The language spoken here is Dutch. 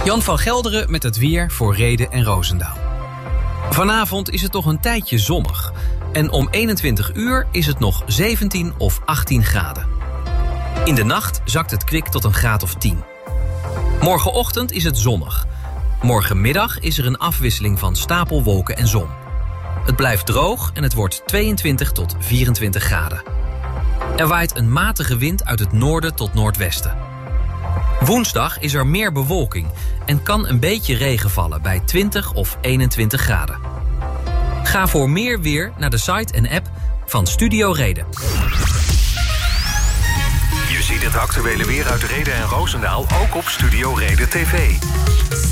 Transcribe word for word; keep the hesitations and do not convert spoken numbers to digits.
Jan van Gelderen met het weer voor Rheden en Roosendaal. Vanavond is het nog een tijdje zonnig. En om eenentwintig uur is het nog zeventien of achttien graden. In de nacht zakt het kwik tot een graad of tien. Morgenochtend is het zonnig. Morgenmiddag is er een afwisseling van stapelwolken en zon. Het blijft droog en het wordt tweeëntwintig tot vierentwintig graden. Er waait een matige wind uit het noorden tot noordwesten. Woensdag is er meer bewolking en kan een beetje regen vallen bij twintig of eenentwintig graden. Ga voor meer weer naar de site en app van Studio Reden. Je ziet het actuele weer uit Rheden en Roosendaal ook op Studio Reden T V.